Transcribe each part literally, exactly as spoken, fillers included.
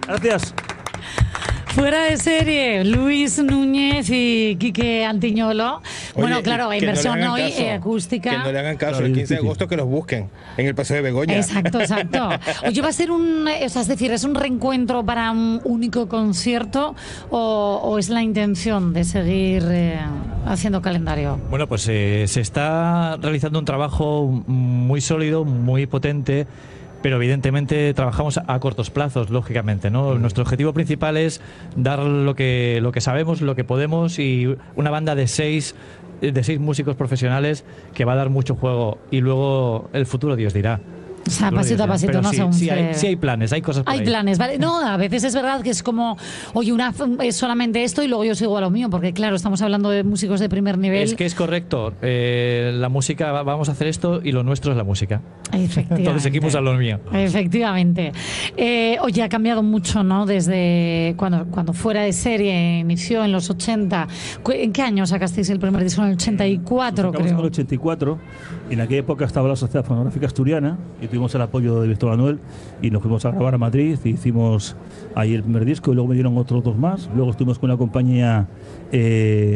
Gracias. Fuera de serie, Luis Núñez y Quique Antiñolo. Bueno, Oye, claro, en que no le versión hagan hoy caso, eh, acústica. Que no le hagan caso, Claro, el es quince de difícil. agosto que los busquen en el Paseo de Begoña. Exacto, exacto. Oye, ¿va a ser un, o sea, es decir, es un reencuentro para un único concierto o, o es la intención de seguir eh, haciendo calendario? Bueno, pues eh, se está realizando un trabajo muy sólido, muy potente, pero evidentemente trabajamos a cortos plazos, lógicamente, ¿no? Nuestro objetivo principal es dar lo que, lo que sabemos, lo que podemos, y una banda de seis, de seis músicos profesionales que va a dar mucho juego, y luego el futuro Dios dirá. O sea, pasito a pasito, Pero no sí, según sí se- hay, sí hay planes, hay cosas por Hay ahí. planes, ¿vale? No, a veces es verdad que es como, oye, una, es solamente esto y luego yo sigo a lo mío, porque claro, estamos hablando de músicos de primer nivel. Es que es correcto, eh, la música, va- vamos a hacer esto y lo nuestro es la música. Efectivamente. Entonces seguimos a lo mío. Efectivamente. Eh, oye, ha cambiado mucho, ¿no? Desde cuando, cuando Fuera de Serie inició en los ochenta. Cu- ¿En qué año sacasteis el primer disco? En el ochenta y cuatro, Estamos en el creo. ochenta y cuatro. En aquella época estaba la Sociedad Fonográfica Asturiana y tuvimos el apoyo de Víctor Manuel y nos fuimos a grabar a Madrid y hicimos ahí el primer disco y luego me dieron otros dos más. Luego estuvimos con una compañía eh,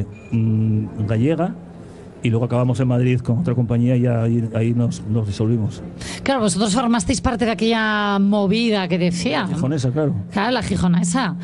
mm, gallega y luego acabamos en Madrid con otra compañía y ahí, ahí nos, nos disolvimos. Claro, vosotros formasteis parte de aquella movida que decía. Gijonesa, claro. Claro, la gijonesa.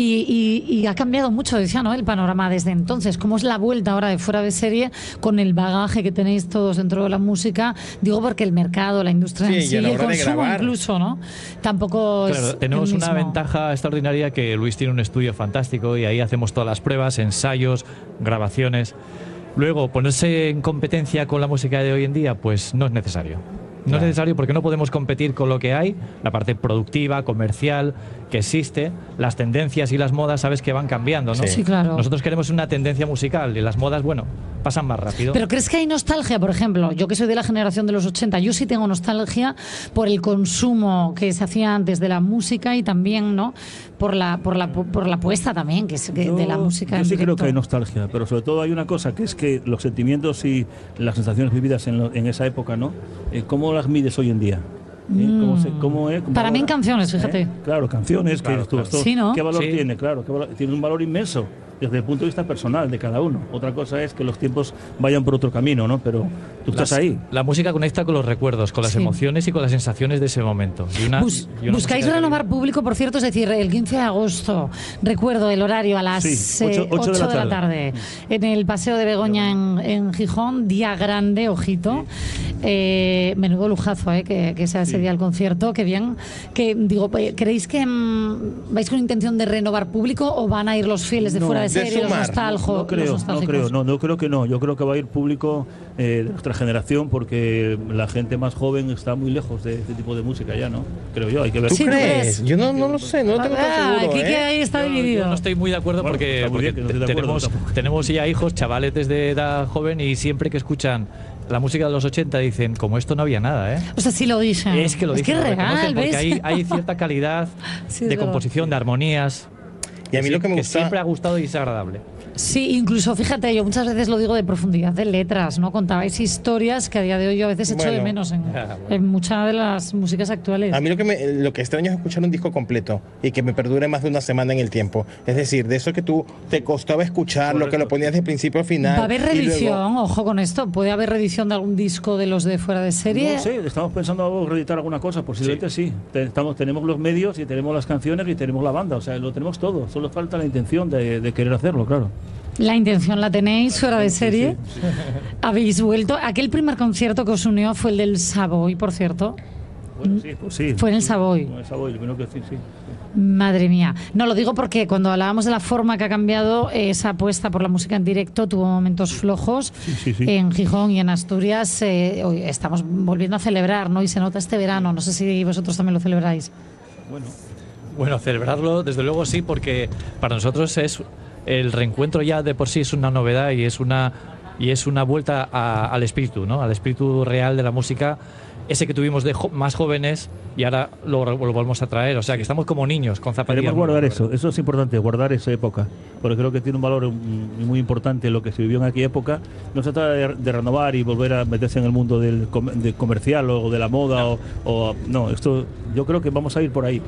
Y, y, y ha cambiado mucho, decía, ¿no? El panorama desde entonces. ¿Cómo es la vuelta ahora de Fuera de Serie con el bagaje que tenéis todos dentro de la música? Digo porque el mercado, la industria Sí, en y sí, a la el hora de consumo grabar. incluso, ¿no? Tampoco es Claro, tenemos el una mismo. ventaja extraordinaria, que Luis tiene un estudio fantástico y ahí hacemos todas las pruebas, ensayos, grabaciones. Luego, ponerse en competencia con la música de hoy en día, pues no es necesario. No es necesario porque no podemos competir con lo que hay, la parte productiva, comercial, que existe, las tendencias y las modas, sabes que van cambiando, ¿no? Sí. Sí, claro. Nosotros queremos una tendencia musical y las modas, bueno, pasan más rápido. Pero ¿crees que hay nostalgia, por ejemplo? Yo que soy de la generación de los ochenta, yo sí tengo nostalgia por el consumo que se hacía antes de la música y también, ¿no? Por la por la por la puesta también que es que Yo- de la música Yo en sí creo directo. que hay nostalgia, pero sobre todo hay una cosa que es que los sentimientos y las sensaciones vividas en, lo- en esa época, ¿no? Eh, ¿Cómo las mides hoy en día? ¿Eh? ¿Cómo se- cómo es? ¿Cómo Para mí en valora? canciones, fíjate. ¿Eh? Claro, canciones, Claro, que esto- claro. esto- Sí, ¿no? ¿qué valor Sí. tiene? Claro, ¿qué valor- tiene un valor inmenso desde el punto de vista personal de cada uno. Otra cosa es que los tiempos vayan por otro camino, ¿no? Pero tú estás Las- ahí. La música conecta con los recuerdos, con las Sí. emociones y con las sensaciones de ese momento. Y una- Bus- y una buscáis música de- renovar público, por cierto, es decir, el quince de agosto, recuerdo el horario a las Sí, eh, ocho- ocho ocho de la de la tarde, en el Paseo de Begoña en, en Gijón, día grande, ojito. Eh, menudo lujazo, eh, que, que sea ese día el concierto, que bien. Que digo, eh, ¿creéis que mm, vais con intención de renovar público o van a ir los fieles de No, fuera de de serie, los sumar. nostálgicos? No creo, no nostálgicos? creo, no, no creo que no. Yo creo que va a ir público eh, de nuestra generación porque la gente más joven está muy lejos de este tipo de música ya, ¿no? Creo yo, hay que ver. ¿Tú Sí, ¿tú crees? crees? Yo no, no lo sé, no lo tengo tan Ah, seguro, Quique ¿eh? ahí está Yo- dividido. Yo no estoy muy de acuerdo Bueno, porque, está muy bien porque que no esté de te- acuerdo, tenemos, tampoco. tenemos ya hijos, chavaletes de edad joven, y siempre que escuchan la música de los ochenta dicen, como esto no había nada, ¿eh? O sea, sí lo dicen. Es que lo dicen, es lo real, reconocen, porque ¿ves? hay, hay cierta calidad Sí, es de verdad. composición, de armonías. Y a mí lo que me gusta- siempre ha gustado y es agradable. Sí, incluso, fíjate, yo muchas veces lo digo de profundidad de letras, ¿no? Contabais historias que a día de hoy yo a veces echo Bueno. de menos en, Ah, bueno. en muchas de las músicas actuales. A mí lo que, me, lo que extraño es escuchar un disco completo y que me perdure más de una semana en el tiempo. Es decir, de eso que tú te costaba escuchar, lo que lo ponías de principio a final. Va a haber y luego- reedición, ojo con esto, puede haber reedición de algún disco de los de fuera de serie. No sé, estamos pensando reeditar alguna cosa, posiblemente sí. Te- Estamos, tenemos los medios y tenemos las canciones y tenemos la banda, o sea, lo tenemos todo. Solo falta la intención de, de querer hacerlo, claro. La intención la tenéis fuera de serie. Habéis vuelto. Aquel primer concierto que os unió fue el del Savoy, por cierto. Bueno, sí, pues sí. Fue en el Savoy. En el Savoy, yo creo que sí, sí. Madre mía. No, lo digo porque cuando hablábamos de la forma que ha cambiado, esa apuesta por la música en directo tuvo momentos flojos. Sí, sí, sí. En Gijón y en Asturias eh, hoy estamos volviendo a celebrar, ¿no? Y se nota este verano. No sé si vosotros también lo celebráis. Bueno, Bueno, celebrarlo, desde luego sí, porque para nosotros es el reencuentro ya de por sí es una novedad y es una y es una vuelta a- al espíritu, ¿no? Al espíritu real de la música, ese que tuvimos de jo- más jóvenes y ahora lo, lo volvemos a traer. O sea, que estamos como niños con zapatillas. queremos guardar nuevas. eso, eso es importante, guardar esa época, porque creo que tiene un valor mm, muy importante lo que se vivió en aquella época. No se trata de, de renovar y volver a meterse en el mundo del com- de comercial o de la moda o, o- no, esto yo creo que vamos a ir por ahí.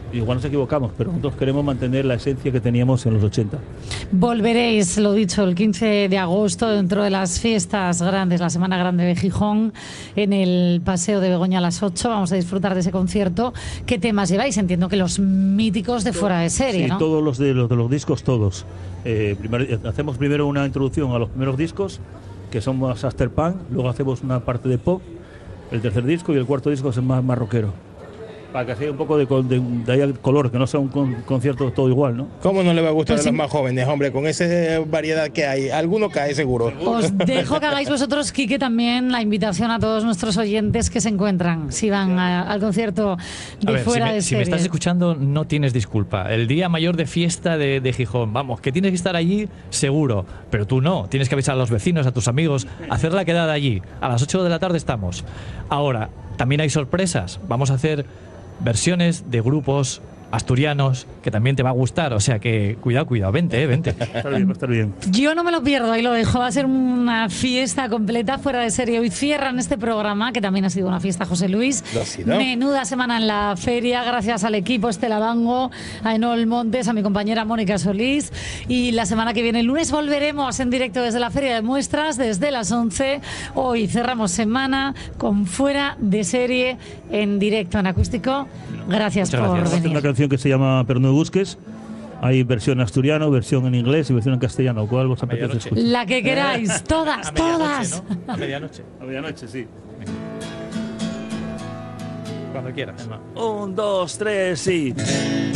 igual nos equivocamos, pero nosotros queremos mantener la esencia que teníamos en los ochenta. Volveréis, lo dicho, el quince de agosto, dentro de las fiestas grandes, la Semana Grande de Gijón, en el Paseo de Begoña a las ocho. Vamos a disfrutar de ese concierto. ¿Qué temas lleváis? Entiendo que los míticos de Fuera de Serie, sí, ¿no? Todos los de los, de los discos, todos. Eh, primer, hacemos primero una introducción a los primeros discos, que son más afterpunk, luego hacemos una parte de pop, el tercer disco, y el cuarto disco es más, más rockero. Para que sea un poco de, de, de ahí color, que no sea un con, concierto todo igual, ¿no? ¿Cómo no le va a gustar Pues a los sí. más jóvenes, hombre? Con esa variedad que hay, alguno cae seguro. Os dejo que hagáis vosotros, Quique, también la invitación a todos nuestros oyentes que se encuentran, si van a, al concierto de A ver, Fuera si me, de si Serie. me estás escuchando, no tienes disculpa. El día mayor de fiesta de, de Gijón, vamos, que tienes que estar allí seguro, pero tú no. Tienes que avisar a los vecinos, a tus amigos, hacer la quedada allí. A las ocho de la tarde estamos. Ahora, también hay sorpresas. Vamos a hacer versiones de grupos asturianos que también te va a gustar, o sea que cuidado, cuidado, vente, eh, vente. Va a estar bien, va a estar bien. Yo no me lo pierdo, ahí lo dejo. Va a ser una fiesta completa, Fuera de Serie. Hoy cierran este programa, que también ha sido una fiesta, José Luis. Lo ha sido. Menuda semana en la feria, gracias al equipo Estela Bango, a Enol Montes, a mi compañera Mónica Solís. Y la semana que viene, el lunes, volveremos en directo desde la Feria de Muestras, desde las once. Hoy cerramos semana con Fuera de Serie en directo, en acústico. Gracias Muchas por gracias. venir. Una canción que se llama Pero no busques. Hay versión en asturiano, versión en inglés y versión en castellano. ¿Cuál vos apetece medianoche. escuchar? La que queráis, todas, A medianoche, todas. ¿no? A medianoche. A medianoche, sí. Cuando quieras. Un, dos, tres, sí.